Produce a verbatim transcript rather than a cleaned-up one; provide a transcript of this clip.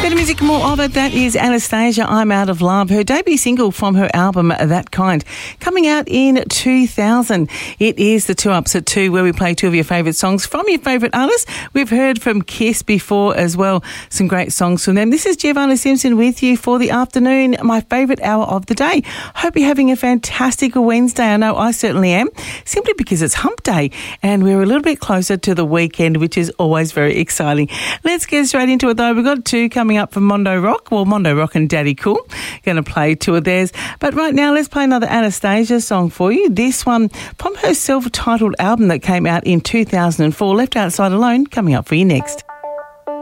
Better music, more of it. That is Anastasia, I'm Out of Love, her debut single from her album That Kind, coming out in two thousand. It is the Two Ups at Two, where we play two of your favourite songs from your favourite artists. We've heard from Kiss before as well. Some great songs from them. This is Giovanna Simpson with you for the afternoon, my favourite hour of the day. Hope you're having a fantastic Wednesday. I know I certainly am, simply because it's hump day and we're a little bit closer to the weekend, which is always very exciting. Let's get straight into it though. We've got two coming up from Mondo Rock. Well, Mondo Rock and Daddy Cool going to play two of theirs. But right now, let's play another Anastasia song for you. This one from her self-titled album that came out in two thousand four, Left Outside Alone, coming up for you next.